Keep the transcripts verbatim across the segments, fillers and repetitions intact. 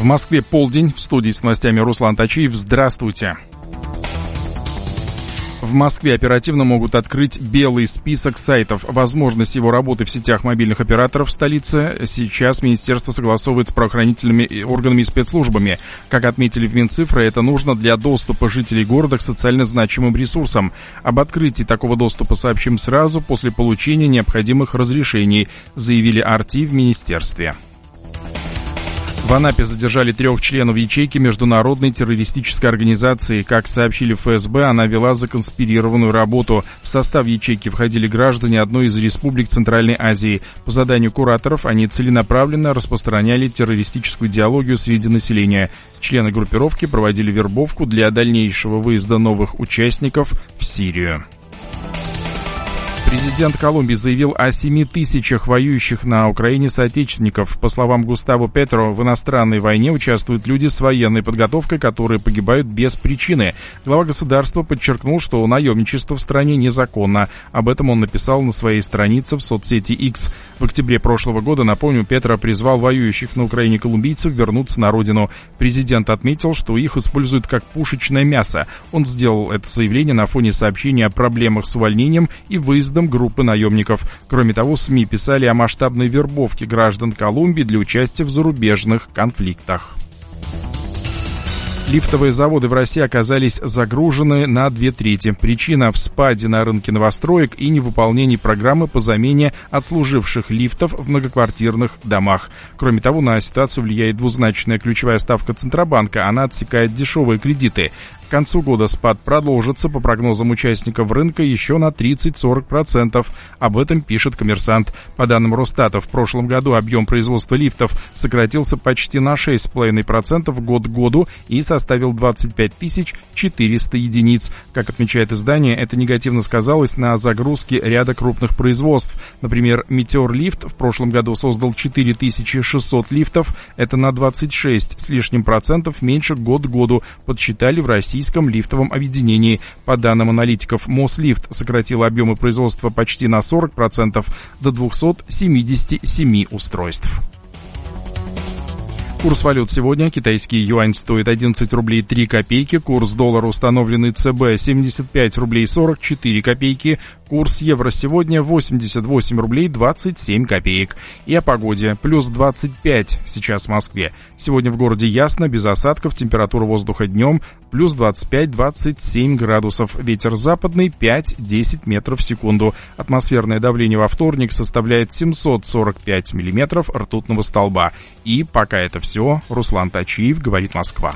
В Москве полдень. В студии с новостями Руслан Тачиев. Здравствуйте. В Москве оперативно могут открыть белый список сайтов. Возможность его работы в сетях мобильных операторов в столице сейчас министерство согласовывает с правоохранительными органами и спецслужбами. Как отметили в Минцифры, это нужно для доступа жителей города к социально значимым ресурсам. Об открытии такого доступа сообщим сразу после получения необходимых разрешений, заявили АРТИ в министерстве. В Анапе задержали трех членов ячейки международной террористической организации. Как сообщили в ФСБ, она вела законспирированную работу. В состав ячейки входили граждане одной из республик Центральной Азии. По заданию кураторов они целенаправленно распространяли террористическую идеологию среди населения. Члены группировки проводили вербовку для дальнейшего выезда новых участников в Сирию. Президент Колумбии заявил о семи тысячах воюющих на Украине соотечественников. По словам Густаво Петро, в иностранной войне участвуют люди с военной подготовкой, которые погибают без причины. Глава государства подчеркнул, что наемничество в стране незаконно. Об этом он написал на своей странице в соцсети X. В октябре прошлого года, напомню, Петро призвал воюющих на Украине колумбийцев вернуться на родину. Президент отметил, что их используют как пушечное мясо. Он сделал это заявление на фоне сообщений о проблемах с увольнением и выездом группы наемников. Кроме того, СМИ писали о масштабной вербовке граждан Колумбии для участия в зарубежных конфликтах. Лифтовые заводы в России оказались загружены на две трети. Причина в спаде на рынке новостроек и невыполнении программы по замене отслуживших лифтов в многоквартирных домах. Кроме того, на ситуацию влияет двузначная ключевая ставка Центробанка. Она отсекает дешевые кредиты. К концу года спад продолжится, по прогнозам участников рынка, еще на тридцать-сорок процентов. Об этом пишет «Коммерсант». По данным Росстата, в прошлом году объем производства лифтов сократился почти на шесть целых пять десятых процента год к году и составил двадцать пять тысяч четыреста единиц. Как отмечает издание, это негативно сказалось на загрузке ряда крупных производств. Например, «Метеор-лифт» в прошлом году создал четыре тысячи шестьсот лифтов. Это на двадцать шесть с лишним процентов меньше год к году, подсчитали в России лифтовом объединении. По данным аналитиков, Мослифт сократил объемы производства почти на сорок процентов до двухсот семидесяти семи устройств. Курс валют сегодня. Китайский юань стоит одиннадцать рублей три копейки. Курс доллара, установленный ЦБ, семьдесят пять рублей сорок четыре копейки. Курс евро сегодня восемьдесят восемь рублей двадцать семь копеек. И о погоде. Плюс двадцать пять сейчас в Москве. Сегодня в городе ясно, без осадков. Температура воздуха днем плюс двадцать пять - двадцать семь градусов. Ветер западный пять - десять метров в секунду. Атмосферное давление во вторник составляет семьсот сорок пять миллиметров ртутного столба. И пока это все. Руслан Тачиев, говорит Москва.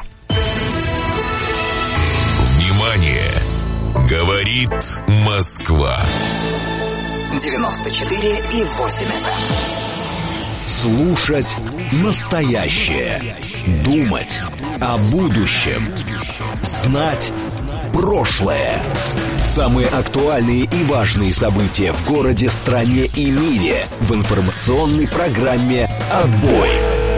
Внимание! Говорит Москва. девяносто четыре и восемь эф эм. Слушать настоящее. Думать о будущем. Знать прошлое. Самые актуальные и важные события в городе, стране и мире в информационной программе «Отбой».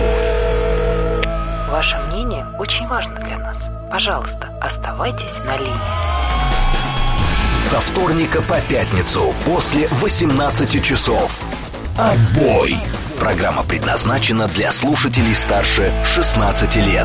Ваше мнение очень важно для нас. Пожалуйста, оставайтесь на линии. Со вторника по пятницу после восемнадцати часов. «Отбой». Программа предназначена для слушателей старше шестнадцати лет.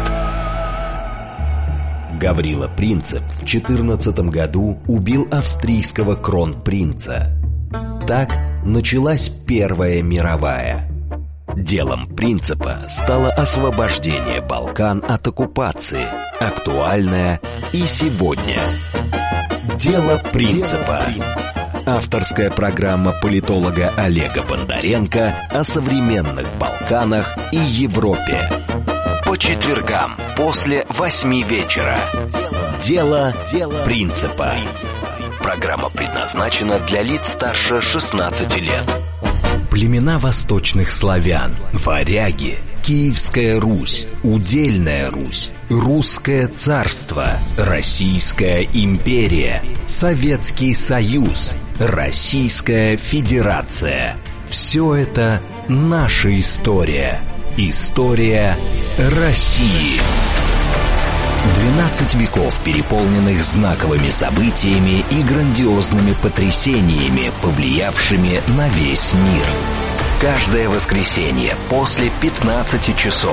Гаврила Принцип в четырнадцатом году убил австрийского кронпринца. Так началась Первая мировая. Делом Принципа стало освобождение Балкан от оккупации, актуальное и сегодня. Дело Принципа. Авторская программа политолога Олега Бондаренко о современных Балканах и Европе. По четвергам после восьми вечера. Дело Принципа. Программа предназначена для лиц старше шестнадцати лет. Племена восточных славян, варяги, Киевская Русь, Удельная Русь, Русское царство, Российская империя, Советский Союз, Российская Федерация. Все это наша история. История России. двенадцать веков, переполненных знаковыми событиями и грандиозными потрясениями, повлиявшими на весь мир. Каждое воскресенье после пятнадцати часов